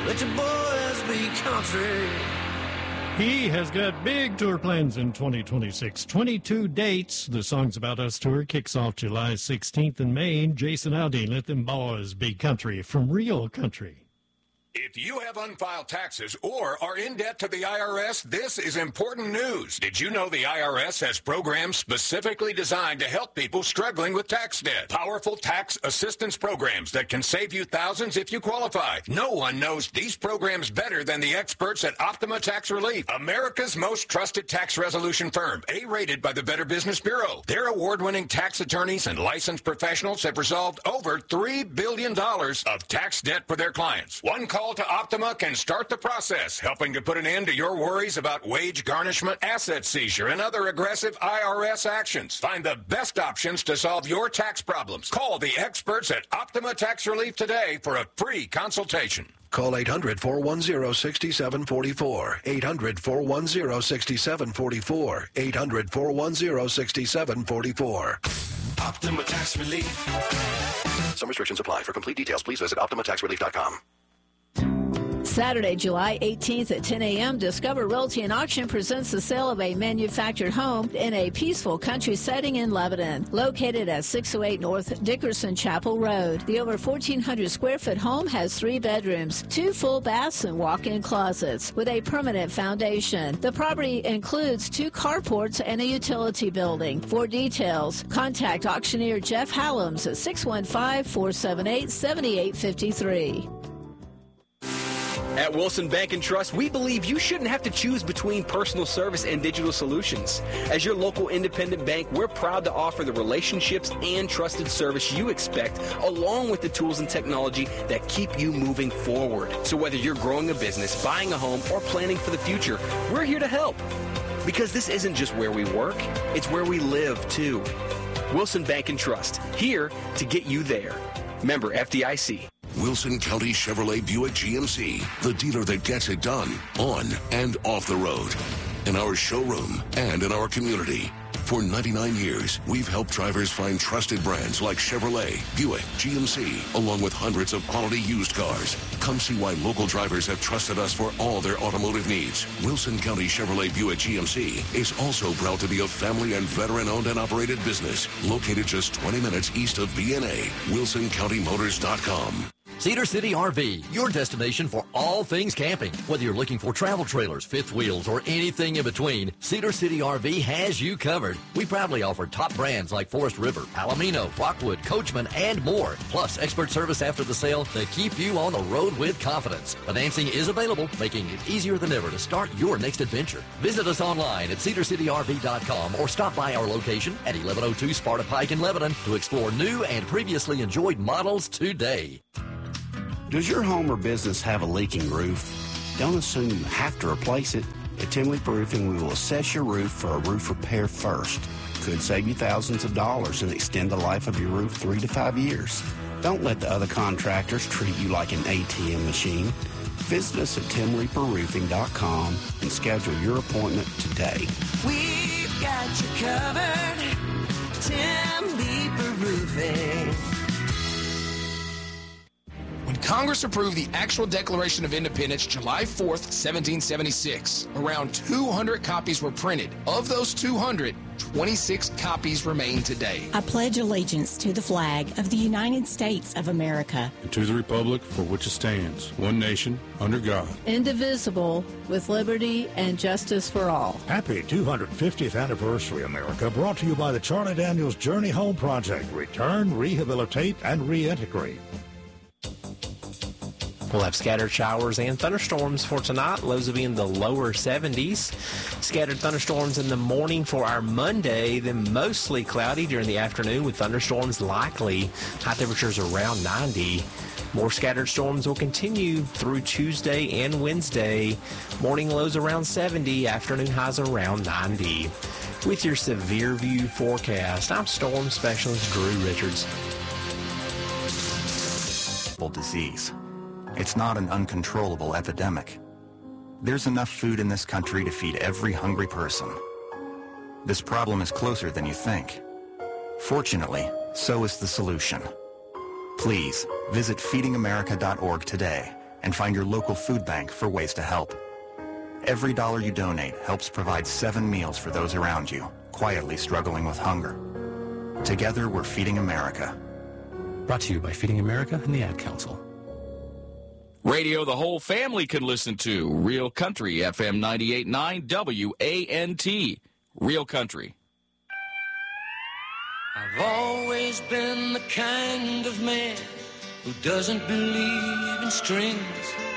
Let your boys be country. He has got big tour plans in 2026. 22 dates. The Songs About Us tour kicks off July 16th in Maine. Jason Aldean, Let Them Boys Be Country from Real Country. If you have unfiled taxes or are in debt to the IRS, this is important news. Did you know the IRS has programs specifically designed to help people struggling with tax debt? Powerful tax assistance programs that can save you thousands if you qualify. No one knows these programs better than the experts at Optima Tax Relief, America's most trusted tax resolution firm, A-rated by the Better Business Bureau. Their award-winning tax attorneys and licensed professionals have resolved over $3 billion of tax debt for their clients. One call to Optima can start the process, helping to put an end to your worries about wage garnishment, asset seizure, and other aggressive IRS actions. Find the best options to solve your tax problems. Call the experts at Optima Tax Relief today for a free consultation. Call 800-410-6744. 800-410-6744. 800-410-6744. Optima Tax Relief. Some restrictions apply. For complete details, please visit OptimaTaxRelief.com. Saturday, July 18th at 10 a.m., Discover Realty and Auction presents the sale of a manufactured home in a peaceful country setting in Lebanon, located at 608 North Dickerson Chapel Road. The over 1,400 square foot home has 3 bedrooms, 2 full baths, and walk-in closets with a permanent foundation. The property includes 2 carports and a utility building. For details, contact auctioneer Jeff Hallams at 615-478-7853. At Wilson Bank & Trust, we believe you shouldn't have to choose between personal service and digital solutions. As your local independent bank, we're proud to offer the relationships and trusted service you expect, along with the tools and technology that keep you moving forward. So whether you're growing a business, buying a home, or planning for the future, we're here to help. Because this isn't just where we work, it's where we live, too. Wilson Bank & Trust, here to get you there. Member FDIC. Wilson County Chevrolet Buick GMC, the dealer that gets it done on and off the road, in our showroom and in our community. For 99 years, we've helped drivers find trusted brands like Chevrolet, Buick, GMC, along with hundreds of quality used cars. Come see why local drivers have trusted us for all their automotive needs. Wilson County Chevrolet Buick GMC is also proud to be a family and veteran-owned and operated business located just 20 minutes east of BNA. WilsonCountyMotors.com. Cedar City RV, your destination for all things camping. Whether you're looking for travel trailers, fifth wheels, or anything in between, Cedar City RV has you covered. We proudly offer top brands like Forest River, Palomino, Rockwood, Coachman, and more. Plus, expert service after the sale to keep you on the road with confidence. Financing is available, making it easier than ever to start your next adventure. Visit us online at cedarcityrv.com or stop by our location at 1102 Sparta Pike in Lebanon to explore new and previously enjoyed models today. Does your home or business have a leaking roof? Don't assume you have to replace it. At Tim Leeper Roofing, we will assess your roof for a roof repair first. Could save you thousands of dollars and extend the life of your roof 3 to 5 years. Don't let the other contractors treat you like an ATM machine. Visit us at timleeperroofing.com and schedule your appointment today. We've got you covered. Tim Leeper Roofing. When Congress approved the actual Declaration of Independence July 4th, 1776, around 200 copies were printed. Of those 200, 26 copies remain today. I pledge allegiance to the flag of the United States of America and to the republic for which it stands, one nation, under God, indivisible, with liberty and justice for all. Happy 250th anniversary, America, brought to you by the Charlie Daniels Journey Home Project. Return, rehabilitate, and reintegrate. We'll have scattered showers and thunderstorms for tonight. Lows will be in the lower 70s. Scattered thunderstorms in the morning for our Monday, then mostly cloudy during the afternoon with thunderstorms likely. High temperatures around 90. More scattered storms will continue through Tuesday and Wednesday. Morning lows around 70, afternoon highs around 90. With your severe view forecast, I'm Storm Specialist Drew Richards. Disease. It's not an uncontrollable epidemic. There's enough food in this country to feed every hungry person. This problem is closer than you think. Fortunately, so is the solution. Please visit feedingamerica.org today and find your local food bank for ways to help. Every dollar you donate helps provide 7 meals for those around you, quietly struggling with hunger. Together, we're Feeding America. Brought to you by Feeding America and the Ad Council. Radio the whole family can listen to. Real Country, FM 98.9 WANT. Real Country. I've always been the kind of man who doesn't believe in strings.